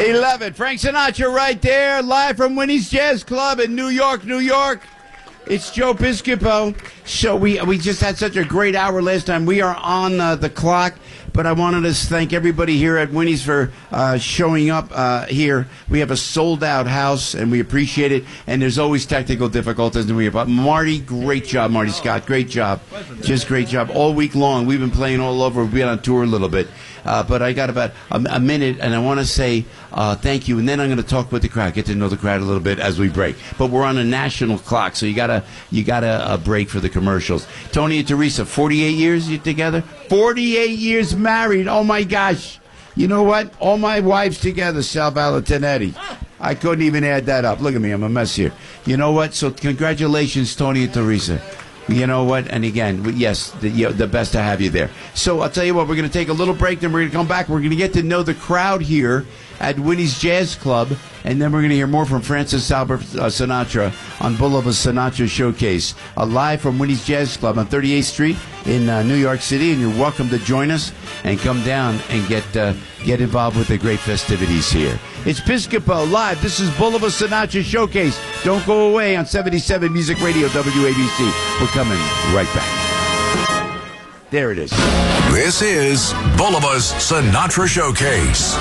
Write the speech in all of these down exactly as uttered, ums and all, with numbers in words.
We love it. Frank Sinatra right there, live from Winnie's Jazz Club in New York, New York. It's Joe Piscopo. So we we just had such a great hour last time. We are on uh, the clock, but I wanted to thank everybody here at Winnie's for uh, showing up uh, here. We have a sold-out house, and we appreciate it. And there's always technical difficulties. And we have, Marty, great job, Marty Scott. Great job. Just great job. All week long, we've been playing all over. We've been on tour a little bit. Uh, but I got about a, a minute, and I want to say uh, thank you. And then I'm going to talk with the crowd, get to know the crowd a little bit as we break. But we're on a national clock, so you gotta you gotta uh, break for the commercials. Tony and Teresa, forty-eight years you together, forty-eight years married. Oh my gosh! You know what? All my wives together, Sal Valentinetti. I couldn't even add that up. Look at me, I'm a mess here. You know what? So congratulations, Tony and Teresa. You know what? And again, yes, the, you know, the best to have you there. So I'll tell you what, we're going to take a little break, then we're going to come back. We're going to get to know the crowd here at Winnie's Jazz Club, and then we're going to hear more from Francis Albert uh, Sinatra on Boulevard Sinatra Showcase, uh, live from Winnie's Jazz Club on thirty-eighth Street in uh, New York City. And you're welcome to join us and come down and get uh, get involved with the great festivities here. It's Piscopo live. This is Boulevard Sinatra Showcase. Don't go away on seventy-seven Music Radio W A B C. We're coming right back. There it is. This is Boulevard's Sinatra Showcase.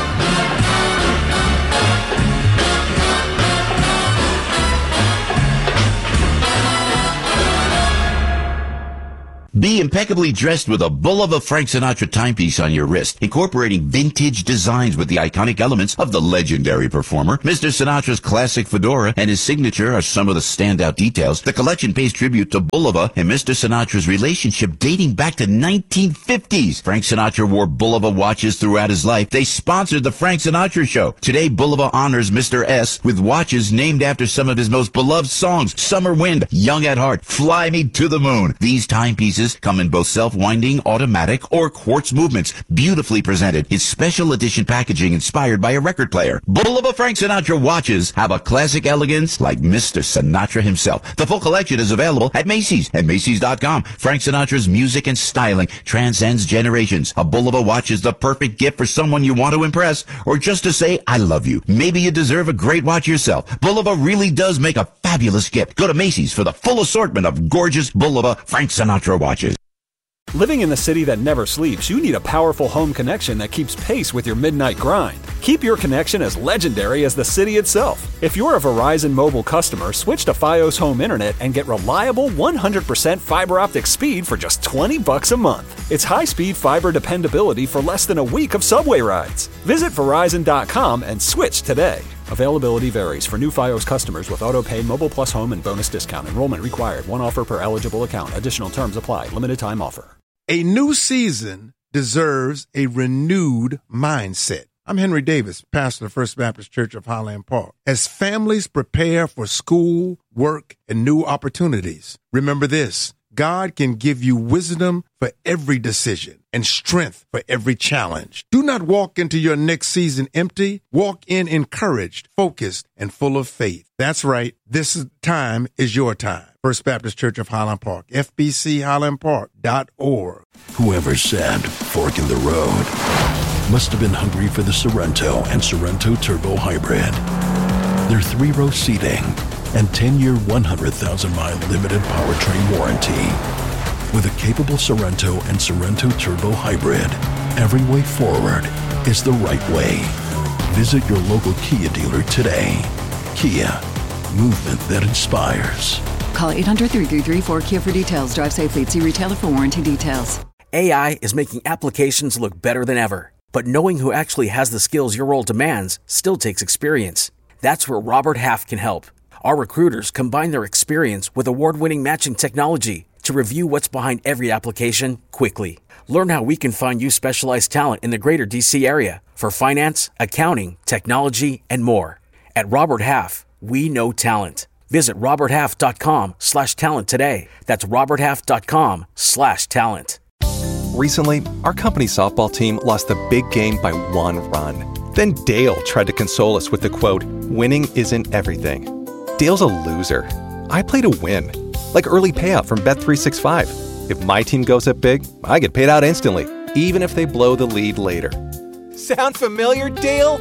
Be impeccably dressed with a Bulova Frank Sinatra timepiece on your wrist, incorporating vintage designs with the iconic elements of the legendary performer. Mister Sinatra's classic fedora and his signature are some of the standout details. The collection pays tribute to Bulova and Mister Sinatra's relationship dating back to nineteen fifties. Frank Sinatra wore Bulova watches throughout his life. They sponsored the Frank Sinatra Show. Today, Bulova honors Mister S with watches named after some of his most beloved songs: Summer Wind, Young at Heart, Fly Me to the Moon. These timepieces come in both self-winding, automatic, or quartz movements, beautifully presented in special edition packaging inspired by a record player. Bulova Frank Sinatra watches have a classic elegance like Mister Sinatra himself. The full collection is available at Macy's and Macy's dot com. Frank Sinatra's music and styling transcends generations. A Bulova watch is the perfect gift for someone you want to impress, or just to say, I love you. Maybe you deserve a great watch yourself. Bulova really does make a fabulous gift. Go to Macy's for the full assortment of gorgeous Bulova Frank Sinatra watches. Living in the city that never sleeps, you need a powerful home connection that keeps pace with your midnight grind. Keep your connection as legendary as the city itself. If you're a Verizon mobile customer, switch to Fios Home Internet and get reliable one hundred percent fiber optic speed for just twenty bucks a month. It's high-speed fiber dependability for less than a week of subway rides. Visit Verizon dot com and switch today. Availability varies. For new Fios customers with AutoPay, Mobile Plus Home, and bonus discount. Enrollment required. One offer per eligible account. Additional terms apply. Limited time offer. A new season deserves a renewed mindset. I'm Henry Davis, pastor of First Baptist Church of Highland Park. As families prepare for school, work, and new opportunities, remember this: God can give you wisdom for every decision and strength for every challenge. Do not walk into your next season empty. Walk in encouraged, focused, and full of faith. That's right. This is, time is your time. First Baptist Church of Highland Park, F B C highland park dot org. Whoever said fork in the road must have been hungry for the Sorrento and Sorrento Turbo Hybrid. Their three-row seating and ten-year, one hundred thousand mile limited powertrain warranty. With a capable Sorrento and Sorrento Turbo Hybrid, every way forward is the right way. Visit your local Kia dealer today. Kia, movement that inspires. Call eight hundred, three three three, four K I A for details. Drive safely. See retailer for warranty details. A I is making applications look better than ever. But knowing who actually has the skills your role demands still takes experience. That's where Robert Half can help. Our recruiters combine their experience with award-winning matching technology to review what's behind every application quickly. Learn how we can find you specialized talent in the greater D C area for finance, accounting, technology, and more. At Robert Half, we know talent. Visit roberthalf.com slash talent today. That's roberthalf.com slash talent. Recently, our company softball team lost the big game by one run. Then Dale tried to console us with the quote, "Winning isn't everything." Dale's a loser. I play to win. Like early payout from Bet three sixty-five. If my team goes up big, I get paid out instantly, even if they blow the lead later. Sound familiar, Dale?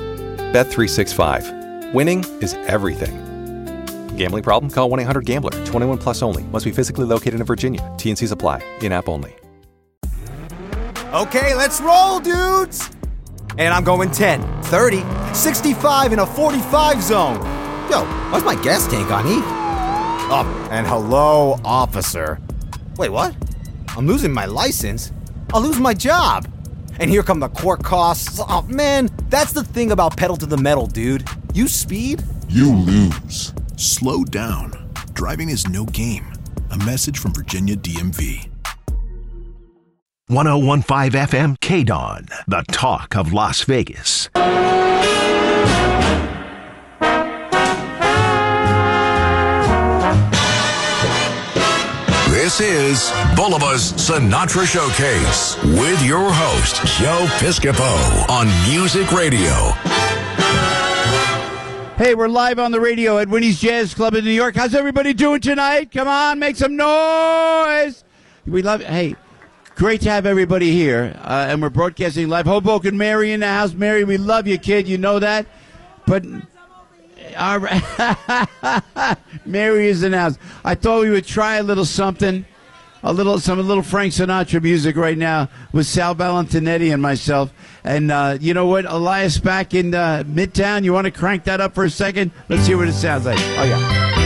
Bet three sixty-five. Winning is everything. Gambling problem? Call one eight hundred gambler. twenty-one plus only. Must be physically located in Virginia. T and C's apply. In-app only. Okay, let's roll, dudes! And I'm going ten, thirty, sixty-five in a forty-five zone. Yo, why's my gas tank on E? Oh, and hello, officer. Wait, what? I'm losing my license? I'll lose my job. And here come the court costs. Oh, man, that's the thing about pedal to the metal, dude. You speed, you lose. Slow down. Driving is no game. A message from Virginia D M V. one oh one point five F M K D O N, the talk of Las Vegas. This is Bulava's Sinatra Showcase with your host, Joe Piscopo on Music Radio. Hey, we're live on the radio at Winnie's Jazz Club in New York. How's everybody doing tonight? Come on, make some noise. We love it. Hey, great to have everybody here. Uh, and we're broadcasting live. Hoboken Mary in the house. Mary, we love you, kid. You know that. But all right. Mary is in the house. I thought we would try a little something. A little, some a little Frank Sinatra music right now with Sal Valentinetti and myself. And uh, you know what? Elias back in uh, Midtown. You want to crank that up for a second? Let's hear what it sounds like. Oh, yeah.